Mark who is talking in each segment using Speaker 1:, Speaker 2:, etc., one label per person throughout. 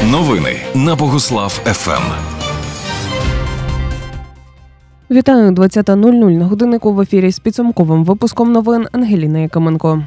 Speaker 1: Новини на Богуслав ФМ.
Speaker 2: Вітаю, 20:00 на годиннику. В ефірі з підсумковим випуском новин Ангеліна Якименко.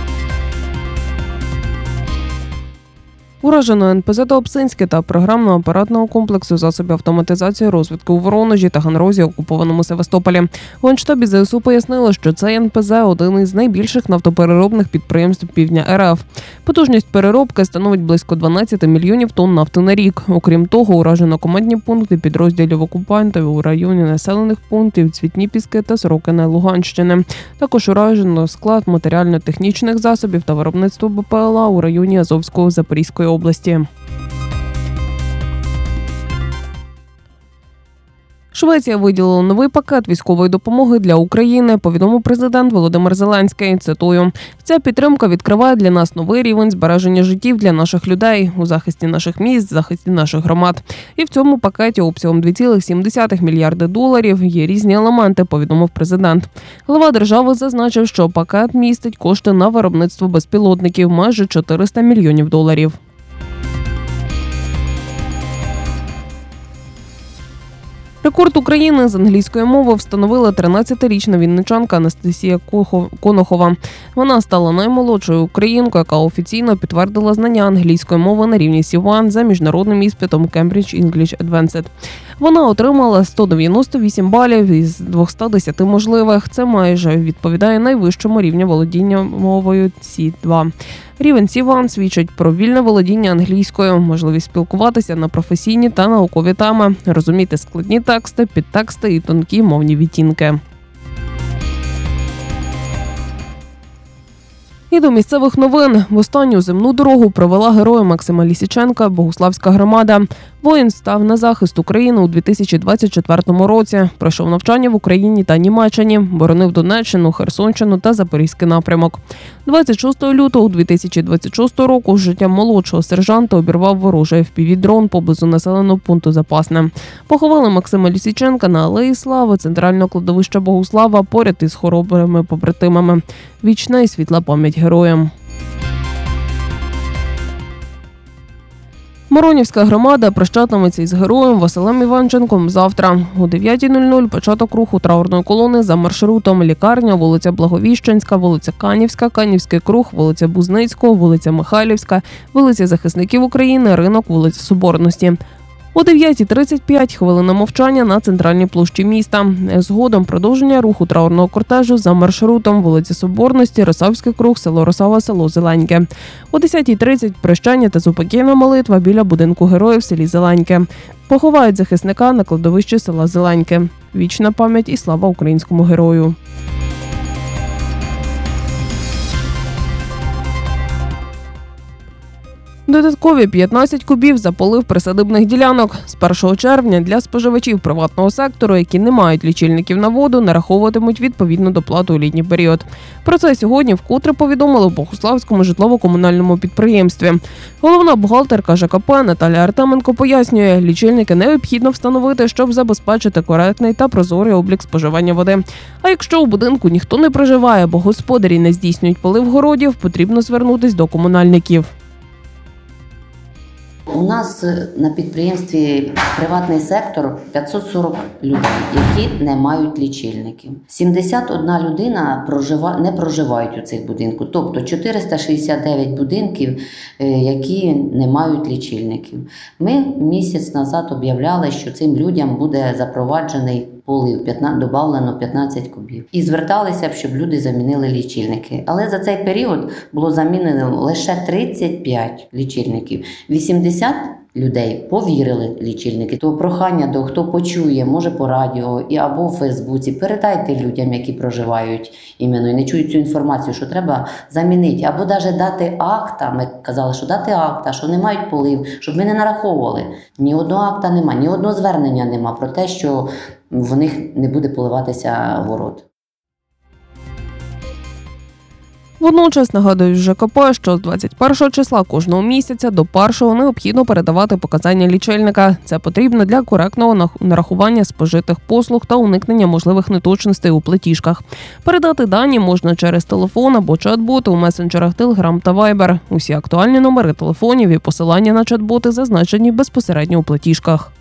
Speaker 2: Уражено НПЗ «Туапсинське» та програмно-апаратного комплексу засобів автоматизації розвідки у Воронежі та Ганрозі, окупованому Севастополі. У Генштабі ЗСУ пояснили, що цей НПЗ – один із найбільших нафтопереробних підприємств півдня РФ. Потужність переробки становить близько 12 мільйонів тонн нафти на рік. Окрім того, уражено командні пункти підрозділів окупантів у районі населених пунктів Цвітні Піски та Сорокине Луганщини. Також уражено склад матеріально-технічних засобів та виробництво БПЛА у районі Азовського Запорізької області. Швеція виділила новий пакет військової допомоги для України, повідомив президент Володимир Зеленський. Цитую: «Ця підтримка відкриває для нас новий рівень збереження життів для наших людей у захисті наших міст, захисті наших громад. І в цьому пакеті обсягом $2,7 мільярди є різні елементи», повідомив президент. Глава держави зазначив, що пакет містить кошти на виробництво безпілотників – майже $400 мільйонів. Рекорд України з англійської мови встановила 13-річна вінничанка Анастасія Конохова. Вона стала наймолодшою українкою, яка офіційно підтвердила знання англійської мови на рівні C1 за міжнародним іспитом Cambridge English Advanced. Вона отримала 198 балів із 210 можливих. Це майже відповідає найвищому рівню володіння мовою C2. Рівень C1 свідчить про вільне володіння англійською, можливість спілкуватися на професійні та наукові теми, розуміти складні тексти, підтексти і тонкі мовні відтінки. І до місцевих новин. В останню земну дорогу провела героя Максима Лісіченка Богуславська громада. Воїн став на захист України у 2024 році. Пройшов навчання в Україні та Німеччині, боронив Донеччину, Херсонщину та Запорізький напрямок. 26 лютого 2026 року життя молодшого сержанта обірвав ворожий FPV-дрон поблизу населеного пункту Запасне. Поховали Максима Лісіченка на Алеї Слави центрального кладовища Богуслава поряд із хоробрими побратимами. Вічна і світла пам'ять героям. Моронівська громада прощатиметься із героєм Василем Іванченком завтра. О 9:00 початок руху траурної колони за маршрутом: лікарня, вулиця Благовіщенська, вулиця Канівська, Канівський круг, вулиця Бузницького, вулиця Михайлівська, вулиця Захисників України, ринок, вулиця Соборності. О 9:35 хвилина мовчання на центральній площі міста. Згодом продовження руху траурного кортежу за маршрутом вулиця Соборності, Росавський круг, село Росава, село Зеленьке. О 10:30 прощання та супокійна молитва біля будинку героїв в селі Зеленьке. Поховають захисника на кладовищі села Зеленьке. Вічна пам'ять і слава українському герою. Додаткові 15 кубів за полив присадибних ділянок. З 1 червня для споживачів приватного сектору, які не мають лічильників на воду, нараховуватимуть відповідну доплату у літній період. Про це сьогодні вкотре повідомили в Богуславському житлово-комунальному підприємстві. Головна бухгалтерка ЖКП Наталія Артеменко пояснює, лічильники необхідно встановити, щоб забезпечити коректний та прозорий облік споживання води. А якщо у будинку ніхто не проживає, бо господарі не здійснюють полив городів, потрібно звернутись до комунальників.
Speaker 3: У нас на підприємстві приватний сектор 540 людей, які не мають лічильників. 71 людина не проживають у цих будинках, тобто 469 будинків, які не мають лічильників. Ми місяць назад об'являли, що цим людям буде запроваджений полив, добавлено 15 кубів. І зверталися б, щоб люди замінили лічильники. Але за цей період було замінено лише 35 лічильників. 80 людей повірили лічильники. То прохання до хто почує, може по радіо або в Фейсбуці, передайте людям, які проживають іменно і не чують цю інформацію, що треба замінити. Або навіть дати акта, ми казали, що дати акта, що не мають полив, щоб ми не нараховували. Ні одного акта нема, ні одного звернення нема про те, що в них не буде поливатися город.
Speaker 2: Водночас нагадують в ЖКП, що з 21 числа кожного місяця до 1-го необхідно передавати показання лічильника. Це потрібно для коректного нарахування спожитих послуг та уникнення можливих неточностей у платіжках. Передати дані можна через телефон або чат-боти у месенджерах Telegram та Viber. Усі актуальні номери телефонів і посилання на чат-боти зазначені безпосередньо у платіжках.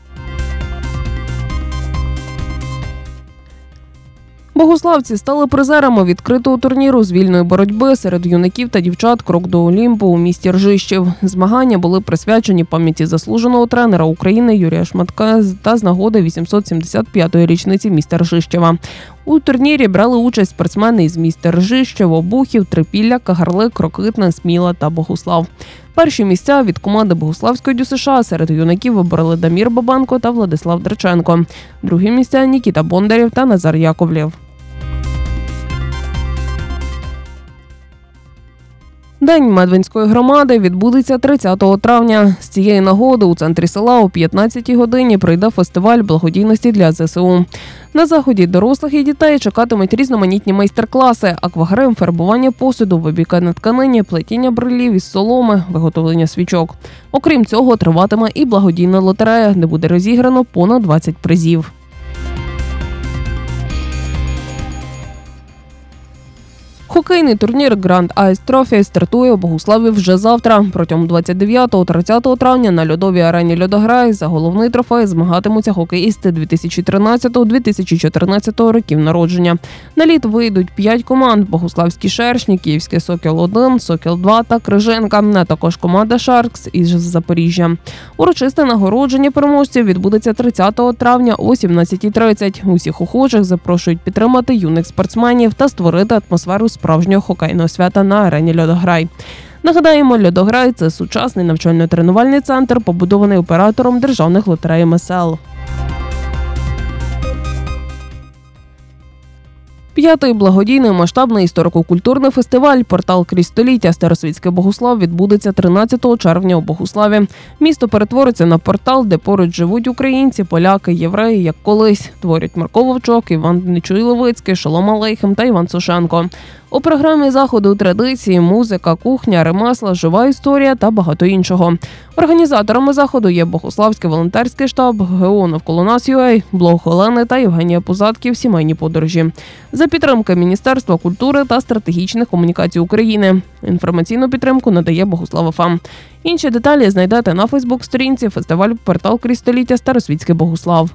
Speaker 2: Богуславці стали призерами відкритого турніру з вільної боротьби серед юнаків та дівчат «Крок до Олімпу» у місті Ржищів. Змагання були присвячені пам'яті заслуженого тренера України Юрія Шматка та з нагоди 875-ї річниці міста Ржищева. У турнірі брали участь спортсмени із міста Ржищев, Обухів, Трипілля, Кагарлик, Рокитне, Сміла та Богуслав. Перші місця від команди Богуславської ДЮСШ серед юнаків вибороли Дамір Бабанко та Владислав Дриченко. Другі місця – Нікіта Бондарєв та Назар Яковлєв. День Медвинської громади відбудеться 30 травня. З цієї нагоди у центрі села о 15-й годині пройде фестиваль благодійності для ЗСУ. На заході дорослих і дітей чекатимуть різноманітні майстер-класи, аквагрим, фарбування посуду, вибійка на тканині, плетіння брилів із соломи, виготовлення свічок. Окрім цього, триватиме і благодійна лотерея, де буде розіграно понад 20 призів. Хокейний турнір Grand Ice Trophy стартує у Богуславі вже завтра. Протягом 29-30 травня на льодовій арені «Льодограй» за головний трофей змагатимуться хокеїсти 2013-2014 років народження. На лід вийдуть 5 команд – Богуславські «Шершні», Київський «Сокіл-1», «Сокіл-2» та «Крижинка», а також команда «Шаркс» із Запоріжжя. Урочисте нагородження переможців відбудеться 30 травня о 17:30. Усіх охочих запрошують підтримати юних спортсменів та створити атмосферу справжнього хокейного свята на арені «Льодограй». Нагадаємо, «Льодограй» – це сучасний навчально-тренувальний центр, побудований оператором державних лотерей МСЛ. П'ятий благодійний масштабний історико-культурний фестиваль «Портал крізь століття. Старосвітський Богуслав» відбудеться 13 червня у Богуславі. Місто перетвориться на портал, де поруч живуть українці, поляки, євреї, як колись. Творять Марко Вовчок, Іван Нечуй-Левицький, Шолом Алейхем та Іван Сушенко. У програмі заходу традиції, музика, кухня, ремесла, жива історія та багато іншого. Організаторами заходу є Богуславський волонтерський штаб, ГО «Навколо нас.ua», блог Олени та Євгенія Пузатків «Сімейні подорожі». За підтримки Міністерства культури та стратегічних комунікацій України. Інформаційну підтримку надає Богуслав ФМ. Інші деталі знайдете на Фейсбук-сторінці фестивалю «Портал крізь століття. Старосвітський Богуслав».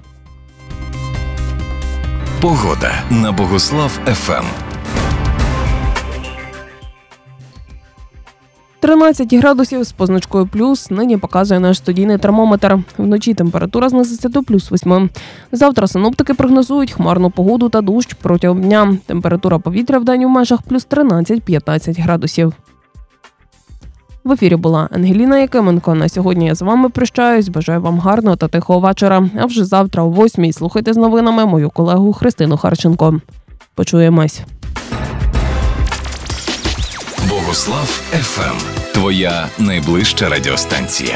Speaker 1: Погода на Богуслав ФМ.
Speaker 2: 13 градусів з позначкою плюс нині показує наш студійний термометр. Вночі температура знизиться до +8. Завтра синоптики прогнозують хмарну погоду та дощ протягом дня. Температура повітря вдень у межах плюс 13-15 градусів. В ефірі була Ангеліна Якименко. На сьогодні я з вами прощаюсь. Бажаю вам гарного та тихого вечора. А вже завтра о 8-й слухайте з новинами мою колегу Христину Харченко. Почуємось.
Speaker 1: Богуслав ФМ. Твоя найближча радіостанція.